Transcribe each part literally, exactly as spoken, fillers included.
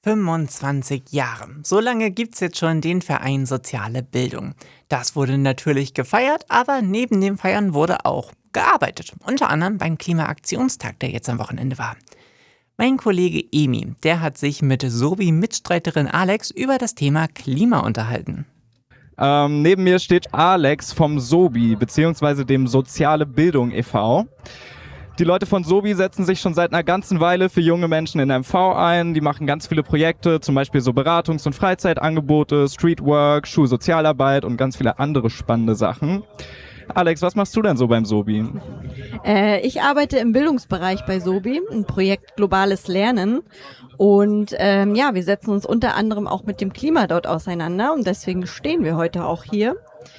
fünfundzwanzig Jahre. So lange gibt's jetzt schon den Verein Soziale Bildung. Das wurde natürlich gefeiert, aber neben dem Feiern wurde auch gearbeitet. Unter anderem beim Klimaaktionstag, der jetzt am Wochenende war. Mein Kollege Emi, der hat sich mit Sobi-Mitstreiterin Alex über das Thema Klima unterhalten. Ähm, neben mir steht Alex vom Sobi, beziehungsweise dem Soziale Bildung e V Die Leute von Sobi setzen sich schon seit einer ganzen Weile für junge Menschen in M V ein. Die machen ganz viele Projekte, zum Beispiel so Beratungs- und Freizeitangebote, Streetwork, Schulsozialarbeit und ganz viele andere spannende Sachen. Alex, was machst du denn so beim Sobi? Äh, ich arbeite im Bildungsbereich bei Sobi, ein Projekt Globales Lernen. Und ähm, ja, wir setzen uns unter anderem auch mit dem Klima dort auseinander und deswegen stehen wir heute auch hier.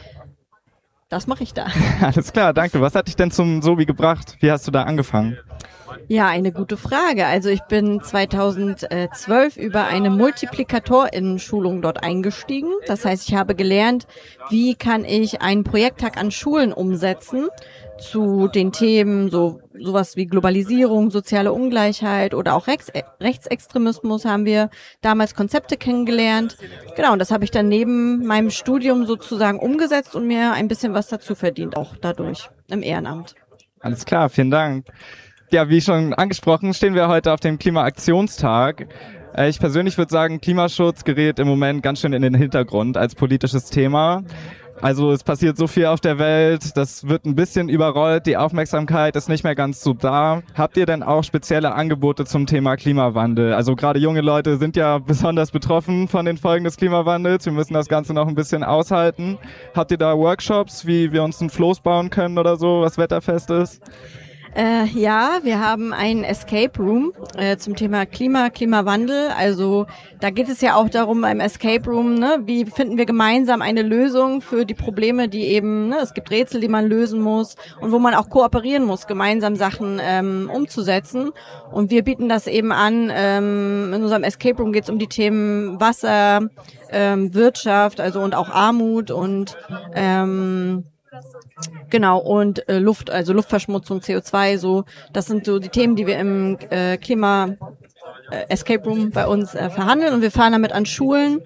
Das mache ich da. Alles klar, danke. Was hat dich denn zum Sobi gebracht? Wie hast du da angefangen? Ja, eine gute Frage. Also ich bin zweitausendzwölf über eine Multiplikatorinnen-Schulung dort eingestiegen. Das heißt, ich habe gelernt, wie kann ich einen Projekttag an Schulen umsetzen zu den Themen so sowas wie Globalisierung, soziale Ungleichheit oder auch Rechts, Rechtsextremismus haben wir damals Konzepte kennengelernt. Genau, und das habe ich dann neben meinem Studium sozusagen umgesetzt und mir ein bisschen was dazu verdient, auch dadurch im Ehrenamt. Alles klar, vielen Dank. Ja, wie schon angesprochen, stehen wir heute auf dem Klimaaktionstag. Ich persönlich würde sagen, Klimaschutz gerät im Moment ganz schön in den Hintergrund als politisches Thema. Also es passiert so viel auf der Welt, das wird ein bisschen überrollt, die Aufmerksamkeit ist nicht mehr ganz so da. Habt ihr denn auch spezielle Angebote zum Thema Klimawandel? Also gerade junge Leute sind ja besonders betroffen von den Folgen des Klimawandels. Wir müssen das Ganze noch ein bisschen aushalten. Habt ihr da Workshops, wie wir uns ein Floß bauen können oder so, was wetterfest ist? Äh, ja, wir haben einen Escape Room äh, zum Thema Klima, Klimawandel. Also da geht es ja auch darum beim Escape Room, ne, wie finden wir gemeinsam eine Lösung für die Probleme, die eben, ne, es gibt Rätsel, die man lösen muss und wo man auch kooperieren muss, gemeinsam Sachen ähm, umzusetzen. Und wir bieten das eben an. Ähm, in unserem Escape Room geht es um die Themen Wasser, ähm, Wirtschaft, also und auch Armut und ähm, Genau, und äh, Luft, also Luftverschmutzung, C O zwei, so, das sind so die Themen, die wir im äh, Klima äh, Escape Room bei uns äh, verhandeln und wir fahren damit an Schulen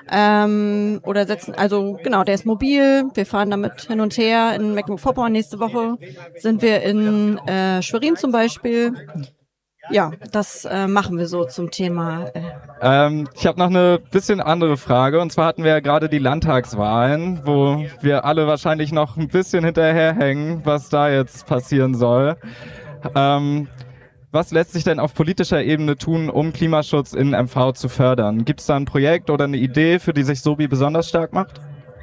ähm, oder setzen, also genau, der ist mobil, wir fahren damit hin und her in Mecklenburg-Vorpommern. Nächste Woche sind wir in äh, Schwerin zum Beispiel. Ja, das äh, machen wir so zum Thema. Äh. Ähm, ich habe noch eine bisschen andere Frage. Und zwar hatten wir ja gerade die Landtagswahlen, wo wir alle wahrscheinlich noch ein bisschen hinterherhängen, was da jetzt passieren soll. Ähm, was lässt sich denn auf politischer Ebene tun, um Klimaschutz in M V zu fördern? Gibt es da ein Projekt oder eine Idee, für die sich Sobi besonders stark macht?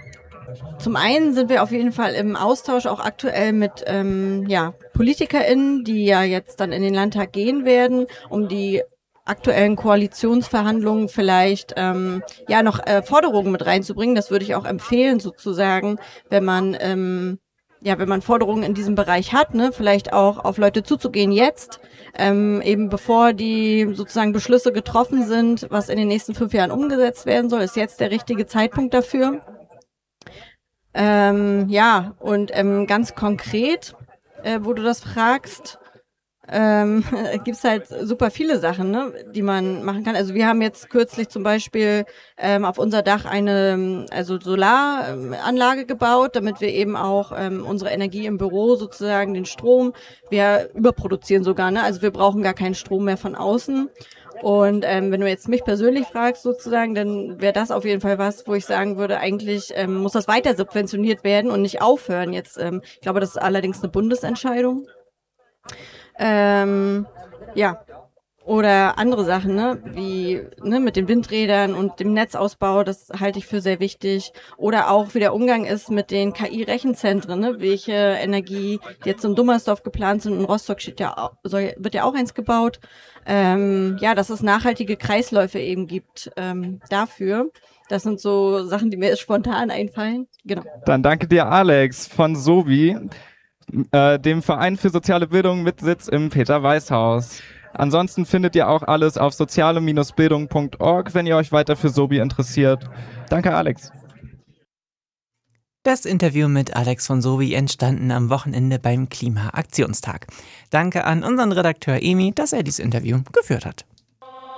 Zum einen sind wir auf jeden Fall im Austausch auch aktuell mit ähm, ja, PolitikerInnen, die ja jetzt dann in den Landtag gehen werden, um die aktuellen Koalitionsverhandlungen vielleicht ähm, ja noch äh, Forderungen mit reinzubringen. Das würde ich auch empfehlen sozusagen, wenn man ähm, ja, wenn man Forderungen in diesem Bereich hat, ne, vielleicht auch auf Leute zuzugehen jetzt, ähm, eben bevor die sozusagen Beschlüsse getroffen sind, was in den nächsten fünf Jahren umgesetzt werden soll, ist jetzt der richtige Zeitpunkt dafür. Ähm, ja, und ähm, ganz konkret, äh, wo du das fragst, ähm, gibt's halt super viele Sachen, ne, die man machen kann. Also wir haben jetzt kürzlich zum Beispiel ähm, auf unser Dach eine also Solaranlage gebaut, damit wir eben auch ähm, unsere Energie im Büro sozusagen, den Strom, wir überproduzieren sogar, ne, also wir brauchen gar keinen Strom mehr von außen. Und ähm, wenn du jetzt mich persönlich fragst sozusagen, dann wäre das auf jeden Fall was, wo ich sagen würde, eigentlich ähm, muss das weiter subventioniert werden und nicht aufhören. Jetzt, ähm, ich glaube, das ist allerdings eine Bundesentscheidung. Ähm, ja, oder andere Sachen, ne, wie ne, mit den Windrädern und dem Netzausbau, das halte ich für sehr wichtig. Oder auch, wie der Umgang ist mit den K I-Rechenzentren, ne, welche Energie die jetzt in Dummersdorf geplant sind. In Rostock steht ja, auch, soll, wird ja auch eins gebaut. Ähm, ja, dass es nachhaltige Kreisläufe eben gibt ähm, dafür. Das sind so Sachen, die mir jetzt spontan einfallen. Genau. Dann danke dir, Alex von Sobi, äh, dem Verein für soziale Bildung mit Sitz im Peter-Weiß-Haus. Ansonsten findet ihr auch alles auf soziale Bildung punkt org, wenn ihr euch weiter für Sobi interessiert. Danke, Alex. Das Interview mit Alex von Sobi entstanden am Wochenende beim Klimaaktionstag. Danke an unseren Redakteur Emi, dass er dieses Interview geführt hat.